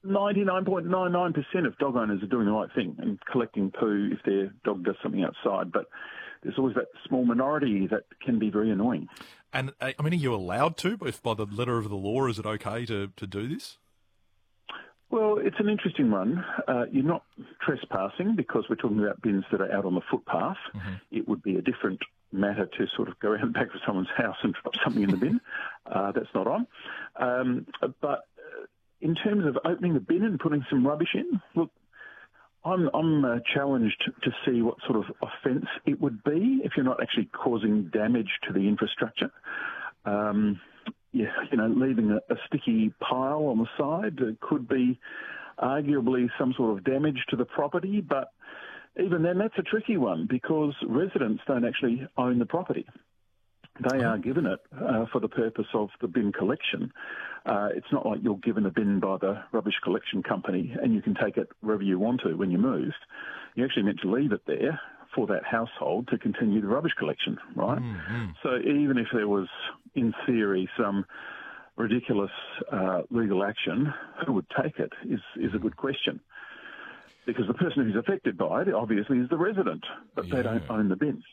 99.99% of dog owners are doing the right thing and collecting poo if their dog does something outside, but there's always that small minority that can be very annoying. And, I mean, are you allowed to? If by the letter of the law, is it okay to do this? Well, it's an interesting one. You're not trespassing because we're talking about bins that are out on the footpath. Mm-hmm. It would be a different matter to sort of go around the back of someone's house and drop something in the bin. That's not on. But in terms of opening the bin and putting some rubbish in, look, I'm challenged to see what sort of offence it would be if you're not actually causing damage to the infrastructure. Leaving a sticky pile on the side could be arguably some sort of damage to the property, but even then that's a tricky one because residents don't actually own the property. They are given it for the purpose of the bin collection. It's not like you're given a bin by the rubbish collection company and you can take it wherever you want to when you moved. You're actually meant to leave it there for that household to continue the rubbish collection, right? Mm-hmm. So even if there was, in theory, some ridiculous legal action, who would take it is a good question. Because the person who's affected by it, obviously, is the resident, but they don't own the bin.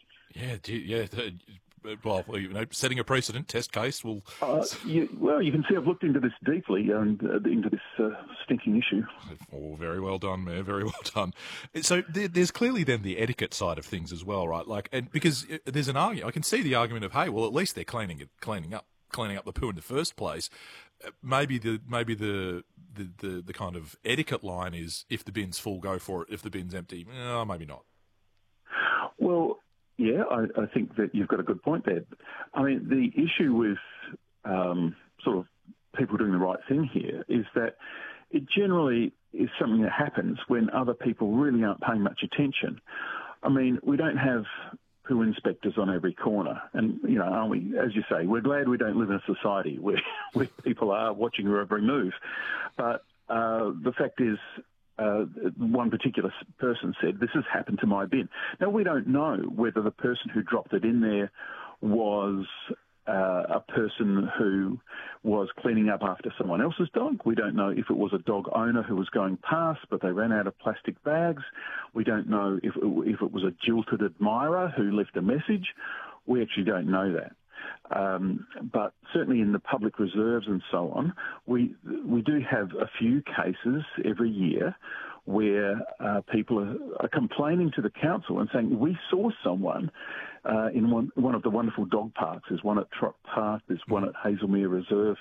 Well, setting a precedent, test case will... you can see I've looked into this deeply and into this stinking issue. Oh, very well done, Mayor, very well done. So there's clearly then the etiquette side of things as well, right? And because there's an argument, I can see the argument of, hey, well, at least they're cleaning up the poo in the first place. Maybe the kind of etiquette line is if the bin's full, go for it. If the bin's empty, maybe not. Well, yeah, I think that you've got a good point there. I mean, the issue with sort of people doing the right thing here is that it generally is something that happens when other people really aren't paying much attention. I mean, we don't have poo inspectors on every corner. And, aren't we, as you say, we're glad we don't live in a society where people are watching your every move. But the fact is, one particular person said, this has happened to my bin. Now, we don't know whether the person who dropped it in there was a person who was cleaning up after someone else's dog. We don't know if it was a dog owner who was going past, but they ran out of plastic bags. We don't know if it was a jilted admirer who left a message. We actually don't know that. But certainly in the public reserves and so on, we do have a few cases every year where people are complaining to the council and saying, we saw someone in one of the wonderful dog parks. There's one at Trott Park, there's one at Hazelmere Reserve,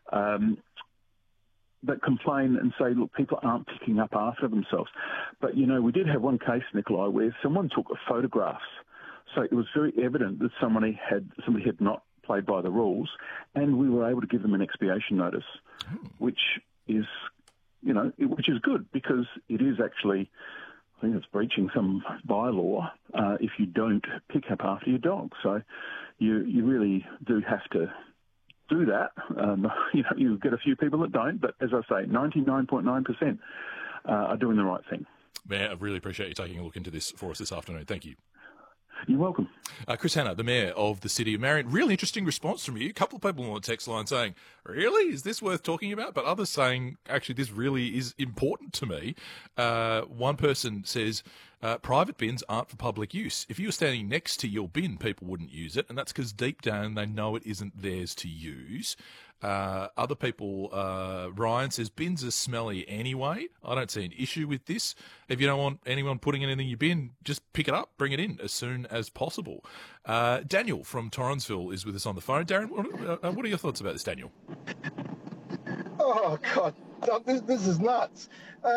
that complain and say, look, people aren't picking up after themselves. But, we did have one case, Nikolai, where someone took photographs. So it was very evident that somebody had not played by the rules, and we were able to give them an expiation notice, which is good because it is actually, I think it's breaching some bylaw if you don't pick up after your dog. So you really do have to do that. You get a few people that don't, but as I say, 99.9% are doing the right thing. Mayor, I really appreciate you taking a look into this for us this afternoon. Thank you. You're welcome. Chris Hanna, the Mayor of the City of Marion. Really interesting response from you. A couple of people on the text line saying, really? Is this worth talking about? But others saying, actually, this really is important to me. One person says, private bins aren't for public use. If you were standing next to your bin, people wouldn't use it, and that's because deep down they know it isn't theirs to use. Other people, Ryan says, bins are smelly anyway. I don't see an issue with this. If you don't want anyone putting anything in your bin, just pick it up, bring it in as soon as possible. Daniel from Torrensville is with us on the phone. Darren, what are your thoughts about this, Daniel? Oh, God, this is nuts.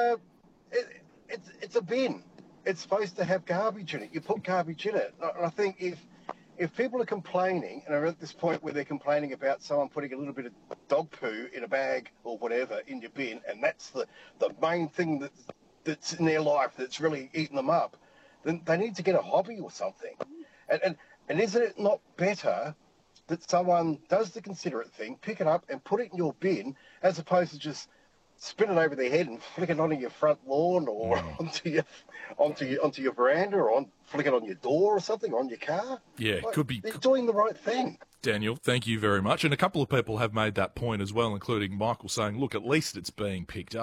It's a bin. It's supposed to have garbage in it. You put garbage in it. And I think if people are complaining, and are at this point where they're complaining about someone putting a little bit of dog poo in a bag or whatever in your bin, and that's the main thing that's in their life that's really eating them up, then they need to get a hobby or something. And isn't it not better that someone does the considerate thing, pick it up and put it in your bin, as opposed to just spin it over their head and flick it onto your front lawn or onto your veranda or flick it on your door or something, or on your car? Yeah, could be. They're doing the right thing. Daniel, thank you very much. And a couple of people have made that point as well, including Michael saying, look, at least it's being picked up.